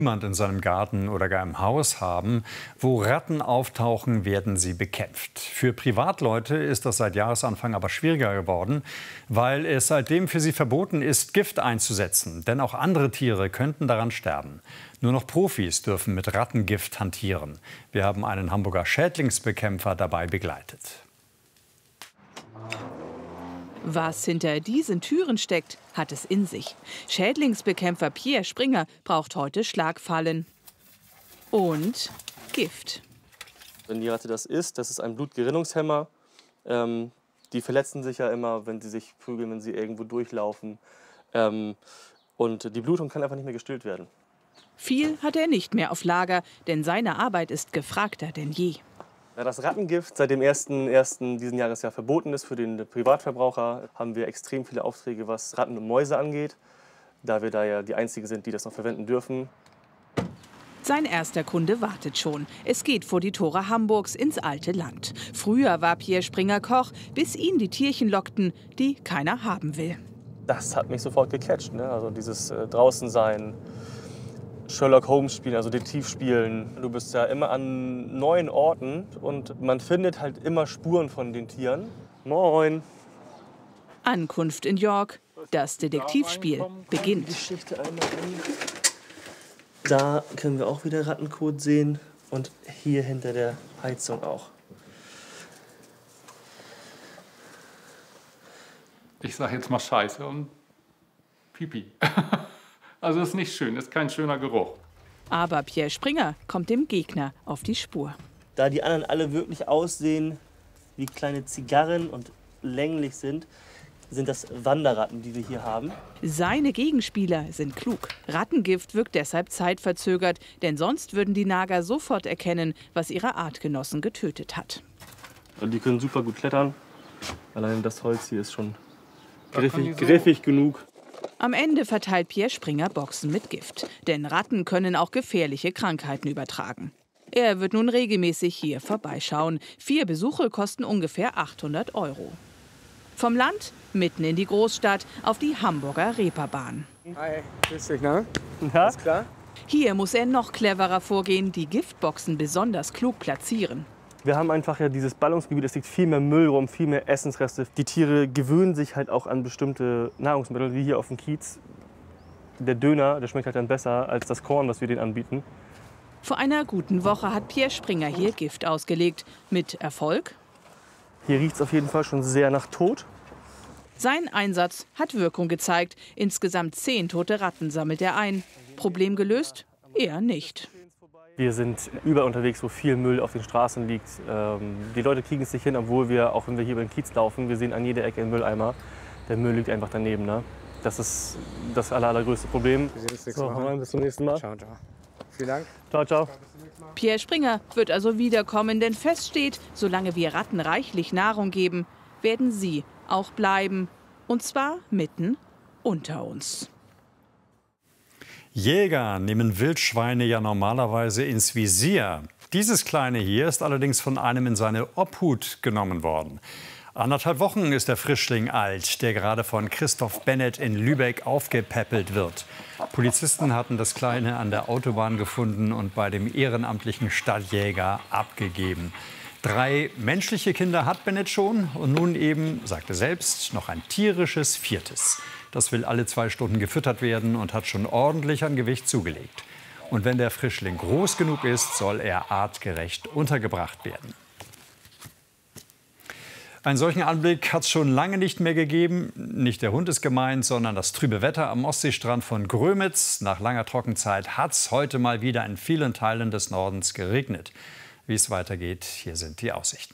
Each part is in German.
Niemand in seinem Garten oder gar im Haus haben. Wo Ratten auftauchen, werden sie bekämpft. Für Privatleute ist das seit Jahresanfang aber schwieriger geworden, weil es seitdem für sie verboten ist, Gift einzusetzen. Denn auch andere Tiere könnten daran sterben. Nur noch Profis dürfen mit Rattengift hantieren. Wir haben einen Hamburger Schädlingsbekämpfer dabei begleitet. Was hinter diesen Türen steckt, hat es in sich. Schädlingsbekämpfer Pierre Springer braucht heute Schlagfallen und Gift. Wenn die Ratte das isst, das ist ein Blutgerinnungshemmer. Die verletzen sich ja immer, wenn sie sich prügeln, wenn sie irgendwo durchlaufen. Und die Blutung kann einfach nicht mehr gestillt werden. Viel hat er nicht mehr auf Lager, denn seine Arbeit ist gefragter denn je. Da das Rattengift seit dem 1.1. diesen Jahres ja verboten ist für den Privatverbraucher, haben wir extrem viele Aufträge, was Ratten und Mäuse angeht, da wir da ja die Einzigen sind, die das noch verwenden dürfen. Sein erster Kunde wartet schon. Es geht vor die Tore Hamburgs ins alte Land. Früher war Pierre Springer Koch, bis ihn die Tierchen lockten, die keiner haben will. Das hat mich sofort gecatcht, ne? Also dieses draußen sein, Sherlock Holmes spielen, also Detektiv spielen. Du bist ja immer an neuen Orten und man findet halt immer Spuren von den Tieren. Moin. Ankunft in York. Das Detektivspiel beginnt. Geschichte einmal an. Da können wir auch wieder Rattenkot sehen und hier hinter der Heizung auch. Ich sage jetzt mal Scheiße und Pipi. Also das ist nicht schön, das ist kein schöner Geruch. Aber Pierre Springer kommt dem Gegner auf die Spur. Da die anderen alle wirklich aussehen wie kleine Zigarren und länglich sind das Wanderratten, die wir hier haben. Seine Gegenspieler sind klug. Rattengift wirkt deshalb zeitverzögert, denn sonst würden die Nager sofort erkennen, was ihre Artgenossen getötet hat. Und die können super gut klettern. Allein das Holz hier ist schon griffig genug. Am Ende verteilt Pierre Springer Boxen mit Gift. Denn Ratten können auch gefährliche Krankheiten übertragen. Er wird nun regelmäßig hier vorbeischauen. 4 Besuche kosten ungefähr 800 €. Vom Land mitten in die Großstadt auf die Hamburger Reeperbahn. Hi, grüß dich, ne? Ja? Alles klar? Hier muss er noch cleverer vorgehen, die Giftboxen besonders klug platzieren. Wir haben einfach ja dieses Ballungsgebiet, es liegt viel mehr Müll rum, viel mehr Essensreste. Die Tiere gewöhnen sich halt auch an bestimmte Nahrungsmittel, wie hier auf dem Kiez. Der Döner, der schmeckt halt dann besser als das Korn, das wir denen anbieten. Vor einer guten Woche hat Pierre Springer hier Gift ausgelegt. Mit Erfolg? Hier riecht es auf jeden Fall schon sehr nach Tod. Sein Einsatz hat Wirkung gezeigt. Insgesamt 10 tote Ratten sammelt er ein. Problem gelöst? Eher nicht. Wir sind überall unterwegs, wo viel Müll auf den Straßen liegt. Die Leute kriegen es nicht hin, obwohl wir, auch wenn wir hier über den Kiez laufen, wir sehen an jeder Ecke einen Mülleimer. Der Müll liegt einfach daneben. Ne? Das ist das allergrößte Problem. Wir sehen uns nächstes So, Mal. bis zum nächsten Mal. Ciao, ciao. Vielen Dank. Ciao, ciao. Pierre Springer wird also wiederkommen, denn fest steht, solange wir Ratten reichlich Nahrung geben, werden sie auch bleiben. Und zwar mitten unter uns. Jäger nehmen Wildschweine ja normalerweise ins Visier. Dieses kleine hier ist allerdings von einem in seine Obhut genommen worden. 1,5 Wochen ist der Frischling alt, der gerade von Christoph Bennett in Lübeck aufgepäppelt wird. Polizisten hatten das Kleine an der Autobahn gefunden und bei dem ehrenamtlichen Stadtjäger abgegeben. 3 menschliche Kinder hat Bennett schon und nun eben, sagt er selbst, noch ein tierisches 4. Das will alle 2 Stunden gefüttert werden und hat schon ordentlich an Gewicht zugelegt. Und wenn der Frischling groß genug ist, soll er artgerecht untergebracht werden. Einen solchen Anblick hat es schon lange nicht mehr gegeben. Nicht der Hund ist gemeint, sondern das trübe Wetter am Ostseestrand von Grömitz. Nach langer Trockenzeit hat es heute mal wieder in vielen Teilen des Nordens geregnet. Wie es weitergeht, hier sind die Aussichten.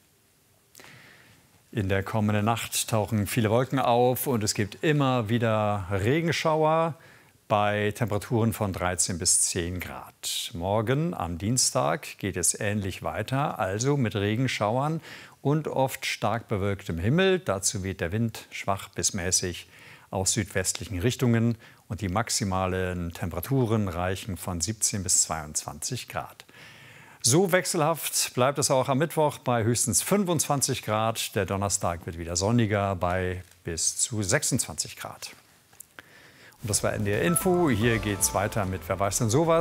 In der kommenden Nacht tauchen viele Wolken auf und es gibt immer wieder Regenschauer bei Temperaturen von 13 bis 10 Grad. Morgen am Dienstag geht es ähnlich weiter, also mit Regenschauern und oft stark bewölktem Himmel. Dazu weht der Wind schwach bis mäßig aus südwestlichen Richtungen und die maximalen Temperaturen reichen von 17 bis 22 Grad. So wechselhaft bleibt es auch am Mittwoch bei höchstens 25 Grad. Der Donnerstag wird wieder sonniger bei bis zu 26 Grad. Und das war NDR Info. Hier geht's weiter mit Wer weiß denn sowas?